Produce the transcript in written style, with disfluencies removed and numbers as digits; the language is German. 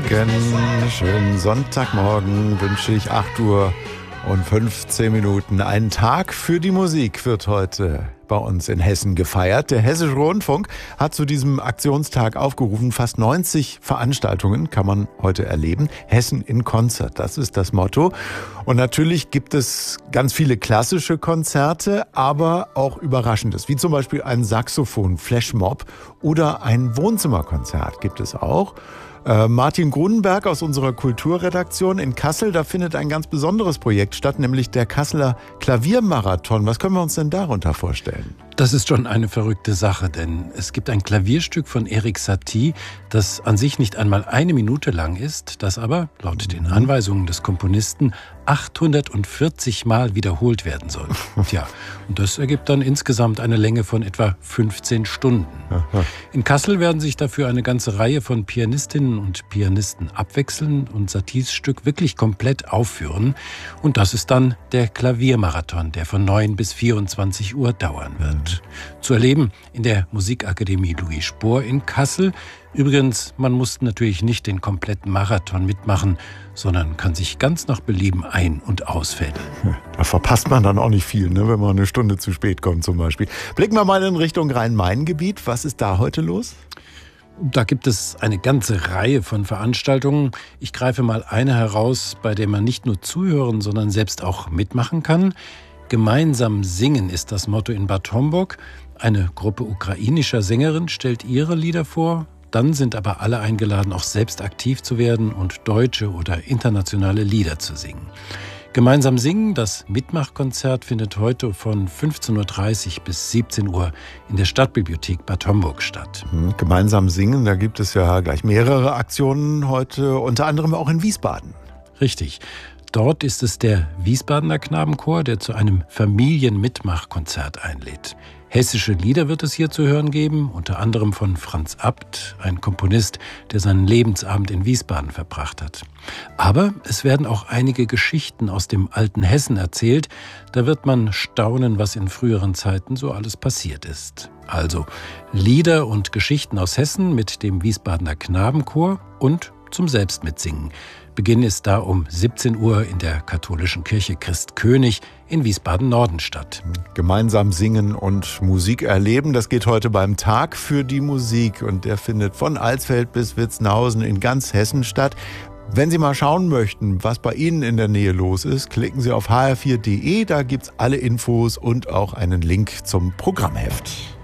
Morgen, schönen Sonntagmorgen wünsche ich 8:15 Uhr. Ein Tag für die Musik wird heute bei uns in Hessen gefeiert. Der Hessische Rundfunk hat zu diesem Aktionstag aufgerufen. Fast 90 Veranstaltungen kann man heute erleben. Hessen in Konzert, das ist das Motto. Und natürlich gibt es ganz viele klassische Konzerte, aber auch Überraschendes, wie zum Beispiel ein Saxophon-Flashmob oder ein Wohnzimmerkonzert gibt es auch. Martin Grunenberg aus unserer Kulturredaktion in Kassel, da findet ein ganz besonderes Projekt statt, nämlich der Kasseler Klaviermarathon. Was können wir uns denn darunter vorstellen? Das ist schon eine verrückte Sache, denn es gibt ein Klavierstück von Erik Satie, das an sich nicht einmal 1 Minute lang ist, das aber, laut den Anweisungen des Komponisten, 840 Mal wiederholt werden soll. Tja, und das ergibt dann insgesamt eine Länge von etwa 15 Stunden. In Kassel werden sich dafür eine ganze Reihe von Pianistinnen und Pianisten abwechseln und Saties Stück wirklich komplett aufführen. Und das ist dann der Klaviermarathon, der von 9 bis 24 Uhr dauern wird. Zu erleben in der Musikakademie Louis Spohr in Kassel. Übrigens, man muss natürlich nicht den kompletten Marathon mitmachen, sondern kann sich ganz nach Belieben ein- und ausfädeln. Da verpasst man dann auch nicht viel, ne, wenn man eine Stunde zu spät kommt zum Beispiel. Blicken wir mal in Richtung Rhein-Main-Gebiet. Was ist da heute los? Da gibt es eine ganze Reihe von Veranstaltungen. Ich greife mal eine heraus, bei der man nicht nur zuhören, sondern selbst auch mitmachen kann. Gemeinsam singen ist das Motto in Bad Homburg. Eine Gruppe ukrainischer Sängerinnen stellt ihre Lieder vor. Dann sind aber alle eingeladen, auch selbst aktiv zu werden und deutsche oder internationale Lieder zu singen. Gemeinsam singen, das Mitmachkonzert findet heute von 15:30 Uhr bis 17 Uhr in der Stadtbibliothek Bad Homburg statt. Gemeinsam singen, da gibt es ja gleich mehrere Aktionen heute, unter anderem auch in Wiesbaden. Richtig. Dort ist es der Wiesbadener Knabenchor, der zu einem Familienmitmachkonzert einlädt. Hessische Lieder wird es hier zu hören geben, unter anderem von Franz Abt, ein Komponist, der seinen Lebensabend in Wiesbaden verbracht hat. Aber es werden auch einige Geschichten aus dem alten Hessen erzählt. Da wird man staunen, was in früheren Zeiten so alles passiert ist. Also Lieder und Geschichten aus Hessen mit dem Wiesbadener Knabenchor und zum Selbstmitsingen. Beginn ist da um 17 Uhr in der katholischen Kirche Christkönig in Wiesbaden-Norden statt. Gemeinsam singen und Musik erleben, das geht heute beim Tag für die Musik. Und der findet von Alsfeld bis Witzenhausen in ganz Hessen statt. Wenn Sie mal schauen möchten, was bei Ihnen in der Nähe los ist, klicken Sie auf hr4.de. Da gibt's alle Infos und auch einen Link zum Programmheft.